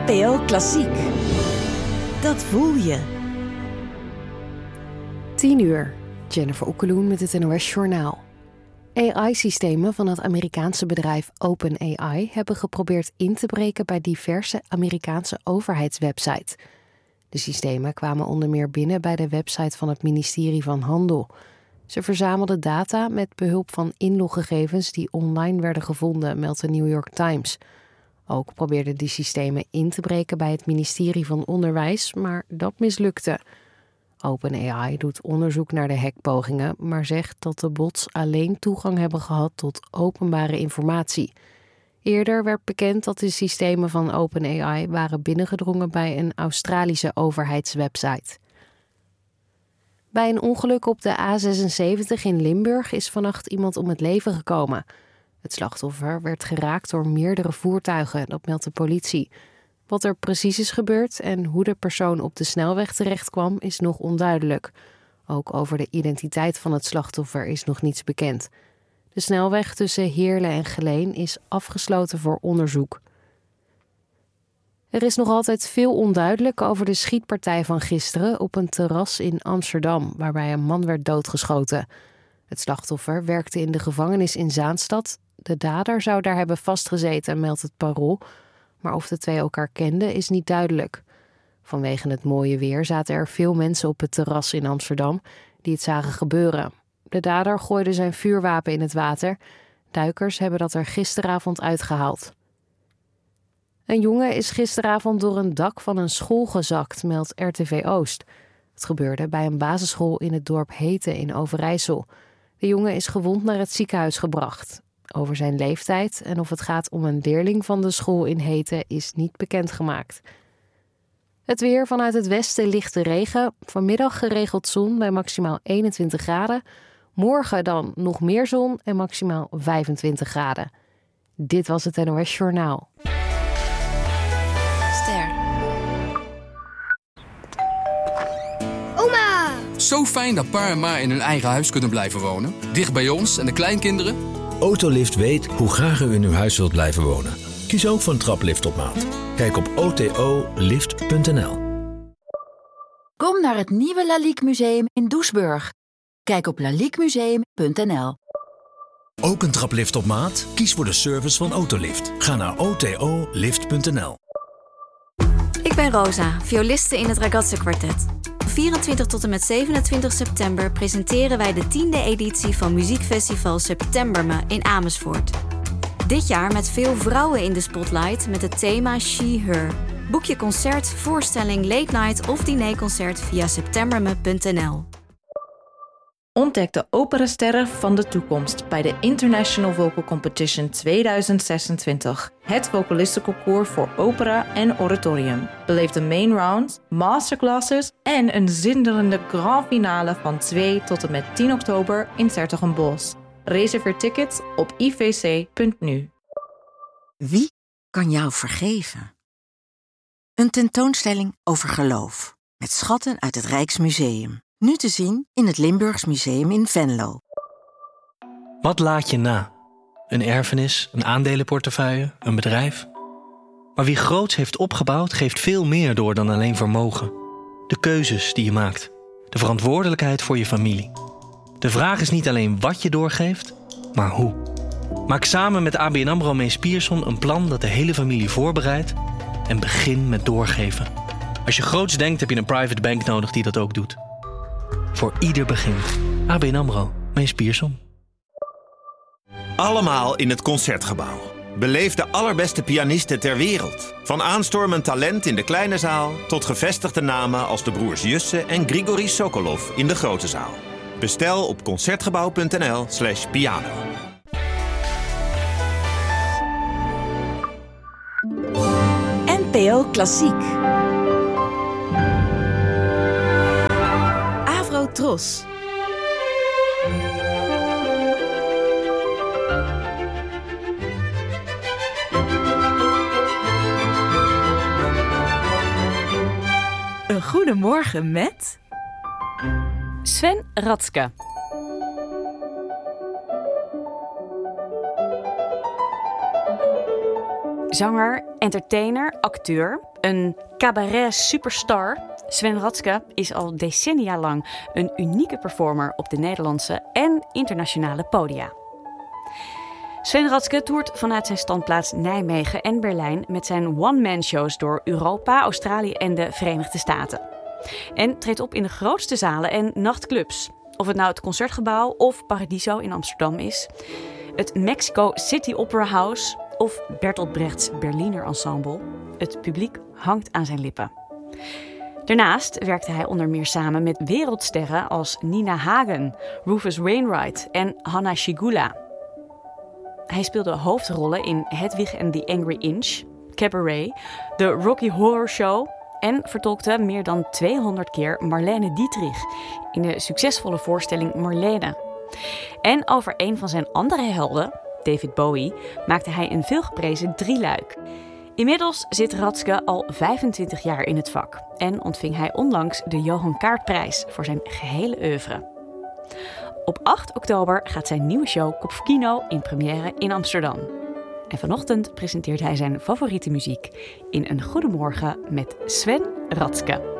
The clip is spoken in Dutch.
NPO Klassiek. Dat voel je. 10:00. Jennifer Okkeloen met het NOS Journaal. AI-systemen van het Amerikaanse bedrijf OpenAI hebben geprobeerd in te breken bij diverse Amerikaanse overheidswebsites. De systemen kwamen onder meer binnen bij de website van het ministerie van Handel. Ze verzamelden data met behulp van inloggegevens die online werden gevonden, meldt de New York Times. Ook probeerden die systemen in te breken bij het ministerie van Onderwijs, maar dat mislukte. OpenAI doet onderzoek naar de hackpogingen, maar zegt dat de bots alleen toegang hebben gehad tot openbare informatie. Eerder werd bekend dat de systemen van OpenAI waren binnengedrongen bij een Australische overheidswebsite. Bij een ongeluk op de A76 in Limburg is vannacht iemand om het leven gekomen. Het slachtoffer werd geraakt door meerdere voertuigen, dat meldt de politie. Wat er precies is gebeurd en hoe de persoon op de snelweg terecht kwam, is nog onduidelijk. Ook over de identiteit van het slachtoffer is nog niets bekend. De snelweg tussen Heerlen en Geleen is afgesloten voor onderzoek. Er is nog altijd veel onduidelijk over de schietpartij van gisteren op een terras in Amsterdam, waarbij een man werd doodgeschoten. Het slachtoffer werkte in de gevangenis in Zaanstad. De dader zou daar hebben vastgezeten, meldt het Parool. Maar of de twee elkaar kenden is niet duidelijk. Vanwege het mooie weer zaten er veel mensen op het terras in Amsterdam die het zagen gebeuren. De dader gooide zijn vuurwapen in het water. Duikers hebben dat er gisteravond uitgehaald. Een jongen is gisteravond door een dak van een school gezakt, meldt RTV Oost. Het gebeurde bij een basisschool in het dorp Heten in Overijssel. De jongen is gewond naar het ziekenhuis gebracht. Over zijn leeftijd en of het gaat om een leerling van de school in Heten is niet bekendgemaakt. Het weer: vanuit het westen lichte regen. Vanmiddag geregeld zon bij maximaal 21 graden. Morgen dan nog meer zon en maximaal 25 graden. Dit was het NOS Journaal. Oma! Zo fijn dat pa en ma in hun eigen huis kunnen blijven wonen. Dicht bij ons en de kleinkinderen. Autolift weet hoe graag u in uw huis wilt blijven wonen. Kies ook voor een traplift op maat. Kijk op otolift.nl. Kom naar het nieuwe Lalique Museum in Doesburg. Kijk op laliquemuseum.nl. Ook een traplift op maat? Kies voor de service van Autolift. Ga naar otolift.nl. Ik ben Rosa, violiste in het Ragazze Quartet. Van 24 tot en met 27 september presenteren wij de 10e editie van muziekfestival Septemberme in Amersfoort. Dit jaar met veel vrouwen in de spotlight met het thema She-Her. Boek je concert, voorstelling, late night of dinerconcert via septemberme.nl. Ontdek de operasterren van de toekomst bij de International Vocal Competition 2026. Het vocalistenconcours voor opera en oratorium. Beleef de main round, masterclasses en een zinderende grand finale van 2 tot en met 10 oktober in 's-Hertogenbosch. Reserveer tickets op ivc.nu. Wie kan jou vergeven? Een tentoonstelling over geloof. Met schatten uit het Rijksmuseum. Nu te zien in het Limburgs Museum in Venlo. Wat laat je na? Een erfenis, een aandelenportefeuille, een bedrijf? Maar wie groots heeft opgebouwd, geeft veel meer door dan alleen vermogen. De keuzes die je maakt. De verantwoordelijkheid voor je familie. De vraag is niet alleen wat je doorgeeft, maar hoe. Maak samen met ABN AMRO Mees Pierson een plan dat de hele familie voorbereidt en begin met doorgeven. Als je groots denkt, heb je een private bank nodig die dat ook doet. Voor ieder begin. ABN AMRO Mees Pierson. Allemaal in het Concertgebouw. Beleef de allerbeste pianisten ter wereld. Van aanstormend talent in de kleine zaal tot gevestigde namen als de broers Jusse en Grigori Sokolov in de grote zaal. Bestel op concertgebouw.nl/piano. NPO Klassiek. Tros. Een goedemorgen met Sven Radske. Zanger, entertainer, acteur. Een cabaret-superstar, Sven Ratzke is al decennia lang een unieke performer op de Nederlandse en internationale podia. Sven Ratzke toert vanuit zijn standplaats Nijmegen en Berlijn met zijn one-man-shows door Europa, Australië en de Verenigde Staten. En treedt op in de grootste zalen en nachtclubs. Of het nou het Concertgebouw of Paradiso in Amsterdam is, het Mexico City Opera House of Bertolt Brechts Berliner Ensemble. Het publiek hangt aan zijn lippen. Daarnaast werkte hij onder meer samen met wereldsterren als Nina Hagen, Rufus Wainwright en Hanna Schygulla. Hij speelde hoofdrollen in Hedwig and the Angry Inch, Cabaret, The Rocky Horror Show en vertolkte meer dan 200 keer Marlene Dietrich in de succesvolle voorstelling Marlene. En over een van zijn andere helden, David Bowie, maakte hij een veelgeprezen drieluik. Inmiddels zit Ratzke al 25 jaar in het vak en ontving hij onlangs de Johan Kaartprijs voor zijn gehele oeuvre. Op 8 oktober gaat zijn nieuwe show Kopfkino in première in Amsterdam. En vanochtend presenteert hij zijn favoriete muziek in Een Goedemorgen met Sven Ratzke.